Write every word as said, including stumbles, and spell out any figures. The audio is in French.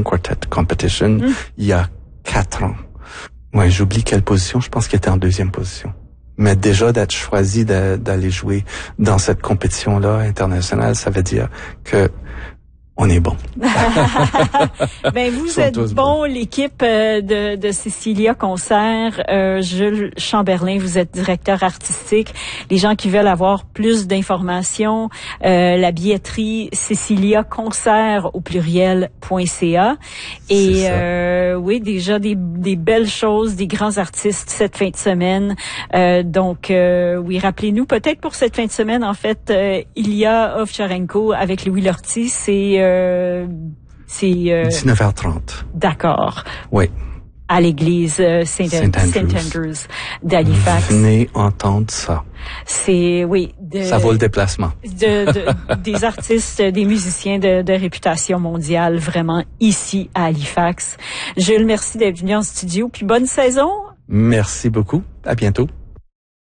String Quartet Competition mm. il y a quatre ans. Ouais, j'oublie quelle position, je pense qu'il était en deuxième position. Mais déjà d'être choisi de, d'aller jouer dans cette compétition-là internationale, ça veut dire que on est bon. Ben vous êtes bon, bons. L'équipe de, de Cecilia Concert, euh, Jules Chamberlain, vous êtes directeur artistique. Les gens qui veulent avoir plus d'informations, euh, la billetterie Cecilia Concert au pluriel point c a. Et euh, oui, déjà des, des belles choses, des grands artistes cette fin de semaine. Euh, donc euh, oui, rappelez-nous peut-être pour cette fin de semaine en fait, euh, Ilya Ovcharenko avec Louis Lortie, c'est Euh, c'est euh, dix-neuf heures trente. D'accord. Oui. À l'église euh, Saint, Saint Andrews, Saint Andrews d'Halifax. Venez entendre ça. C'est oui. De, ça vaut le déplacement. De, de, des artistes, des musiciens de, de réputation mondiale, vraiment ici à Halifax. Jules, merci d'être venu en studio. Puis bonne saison. Merci beaucoup. À bientôt.